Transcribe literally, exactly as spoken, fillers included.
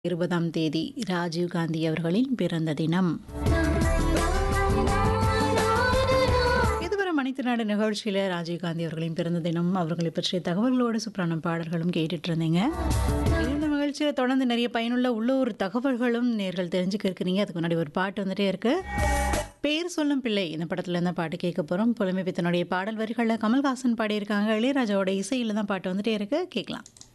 இருபதாம் தேதி ராஜீவ் காந்தி அவர்களின் பிறந்த தினம். இதுவரை மனித நாடு நிகழ்ச்சியில் ராஜீவ் காந்தி அவர்களின் பிறந்த தினம் அவர்களை பற்றிய தகவல்களோடு சூப்பரான பாடல்களும் கேட்டுட்டு இருந்தீங்க. இந்த நிகழ்ச்சியில் தொடர்ந்து நிறைய பயனுள்ள உள்ளூர் தகவல்களும் நேர்கள் தெரிஞ்சுக்க இருக்கிறீங்க. அதுக்கு முன்னாடி ஒரு பாட்டு வந்துட்டே இருக்கு. பேர் சொல்லும் பிள்ளை இந்த படத்துல இருந்தால் பாட்டு கேட்க போகிறோம். புலமை பித்தனுடைய பாடல் வரிகளில் கமல்ஹாசன் பாடியிருக்காங்க. இளையராஜாவோட இசையில் தான் பாட்டு வந்துட்டே இருக்கு. கேட்கலாம்.